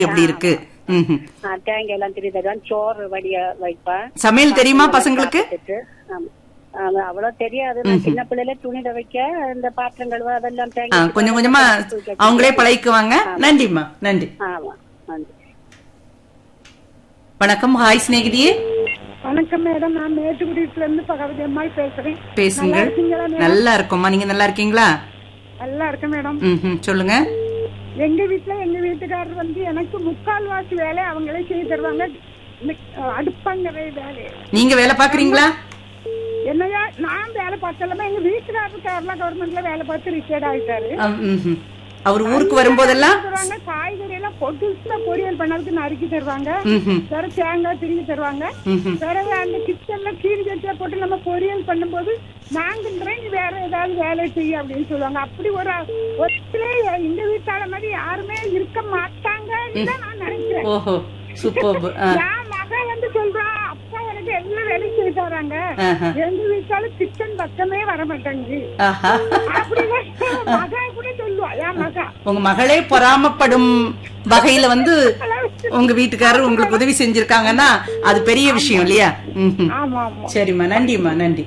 எப்படி இருக்கு? தேங்காய் எல்லாம் திரி தருவான், சோறு வடிய வைப்பேன். சமையல் தெரியுமா பசங்களுக்கு? அவ்வளவு தெரியாது. சின்ன பிள்ளைல துணி துவைக்க இந்த பாத்திரம் கழுவ அதெல்லாம் தேங்காய் கொஞ்சம் கொஞ்சமா அவங்களே பழகிக்குவாங்க. நன்றிம்மா, நன்றி. ஆமா, நன்றி. வணக்கம். ஹாய் சிநேகிதியே. வணக்கம் மேடம், நான் மேட்டுக்குடியில இருந்து பகவதி அம்மாள் பேசுறேன். பேசுங்க. நல்லா இருக்கோம்மா, நீங்க நல்லா இருக்கீங்களா? நல்லா இருக்கேன் மேடம். சொல்லுங்க. எங்க வீட்டுல எங்க வீட்டுக்காரர் வந்து எனக்கு முக்கால்வாசி வேலை அவங்களே செய்து தருவாங்க. அடுப்பாங்கிற வேலை. நீங்க வேலை பாக்குறீங்களா? என்னையா நான் வேலை பார்த்தலாமா, எங்க வீட்டுக்காரர் கேரளா கவர்மெண்ட்ல வேலை பார்த்து ரிட்டையர்ட் ஆயிட்டாரு. அவர் ஊருக்கு வரும்போதெல்லாம் காய்கறி எல்லாம் பொட்டுல பொரியல் பண்ணதுக்கு நறுக்கி தருவாங்க. வேற தேங்காய் திரும்பி தருவாங்க. பிறகு அந்த கிச்சன்ல கீழ் கட்டியா போட்டு நம்ம பொரியல் பண்ணும்போது நாங்கன்றேன், நீ வேற ஏதாவது வேலை செய்ய அப்படின்னு சொல்லுவாங்க. அப்படி ஒரு இந்த வீட்டால மாதிரி யாருமே இருக்க மாட்டாங்க நான் நினைக்கிறேன். ஓஹோ, சூப்பர். என் மகன் வந்து சொல்றான், அப்பா எனக்கு எல்லா வேலையும் செய்து தராங்க, எங்க வீட்டால கிச்சன் பக்கமே வர மாட்டாங்க அப்படின்னு மகன் கூட சொல்லுவா. என் மகன், உங்க மகளே பொறாமப்படும் வகையில வந்து உங்க வீட்டுக்காரர் உங்களுக்கு உதவி செஞ்சிருக்காங்கன்னா அது பெரிய விஷயம் இல்லையா? சரிம்மா, நன்றிம்மா, நன்றி.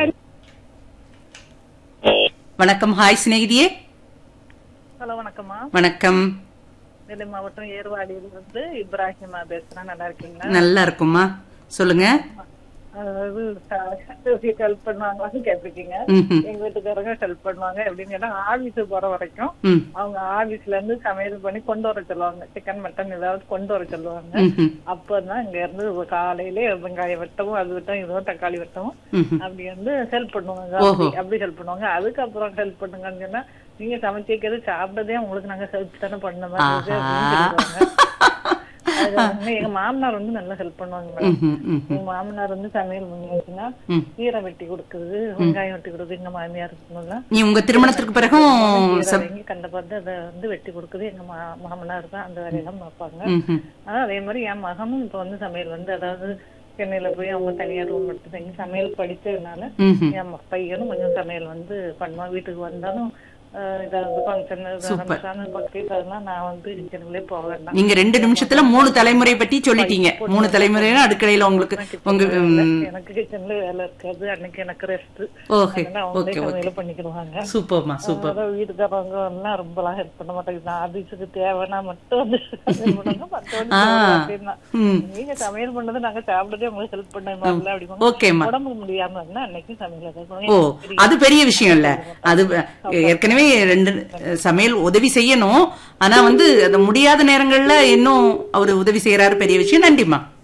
வணக்கம். ஹாய் சிநேகிதியே. ஹலோ, வணக்கம்மா. வணக்கம். நெல்லை மாவட்டம் ஏர்வாடியில இருந்து இப்ராஹிமா பேசுறேன். நல்லா இருக்கீங்களா? நல்லா இருக்கும்மா, சொல்லுங்க. ஹெல்ப் பண்ணுவாங்களான்னு கேட்டிருக்கீங்க. எங்க வீட்டுக்காரங்க ஹெல்ப் பண்ணுவாங்க. எப்படின்னு கேட்டா, ஆபீஸ் போற வரைக்கும் அவங்க ஆபீஸ்ல இருந்து சமையல் பண்ணி கொண்டு வர சொல்லுவாங்க. சிக்கன் மட்டன் ஏதாவது கொண்டு வர சொல்லுவாங்க. அப்பதான் இங்க இருந்து காலையில வெங்காயம் வெட்டவும் அது வெட்டவும் இதுவும் தக்காளி வெட்டவும் அப்படி வந்து ஹெல்ப் பண்ணுவாங்க. அப்படி ஹெல்ப் பண்ணுவாங்க. அதுக்கப்புறம் ஹெல்ப் பண்ணுங்கன்னு சொன்னா, நீங்க சமைச்சிக்கிறது சாப்பிட்டதே உங்களுக்கு நாங்க ஹெல்ப் தானே பண்ண மாதிரி எங்க மாமனார் வந்து நல்லா ஹெல்ப் பண்ணுவாங்க. எங்க மாமனார் வந்து சமையல் பண்ணியாச்சுன்னா கீரை வெட்டி கொடுக்குறது, வெங்காயம் வெட்டி கொடுக்குறது. எங்க மாமியார் நீ உங்க திருமணத்திற்கு பிறகும் கண்ட பார்த்து அதை வந்து வெட்டி கொடுக்குறது எங்க மாமனார் தான் அந்த வேலையெல்லாம் பார்ப்பாங்க. அதே மாதிரி என் மகனும் இப்ப வந்து சமையல் வந்து, அதாவது சென்னையில போய் அவங்க தனியா ரூம் எடுத்து தங்கி சமையல் படிச்சதுனால என் பையனும் கொஞ்சம் சமையல் வந்து பண்ணுவான். வீட்டுக்கு வந்தாலும் நீங்க 2 நிமிஷத்துல 3 தலைமுறை பத்தி சொல்லிட்டீங்க. 3 தலைமுறை அடுக்கலையில உங்களுக்கு எனக்கு கிச்சன்ல வேலை இருக்காது, அன்னைக்கு எனக்கு ரெஸ்ட். பண்ணிக்கிடுவாங்க. சூப்பர்மா, சூப்பர். வீட்டுக்காரவங்க எல்லாம் ரொம்ப எல்லாம் ஹெல்ப் பண்ண மாட்டாங்க. ஆபீஸுக்கு தேவைன்னா மட்டும் வந்து நீங்க சமையல் பண்ணது நாங்க சாப்பிட்டதே உங்களுக்கு ஹெல்ப் பண்ண அப்படி உடம்பு முடியாம இருந்தா அன்னைக்கு சமையல். அது பெரிய விஷயம் இல்ல. அது ஏற்கனவே 2 சமையல் உதவி செய்யணும். ஆனா வந்து அது முடியாத நேரங்கள்ல இன்னும் அவரு உதவி செய்யறாரு, பெரிய விஷயம். நன்றிமா.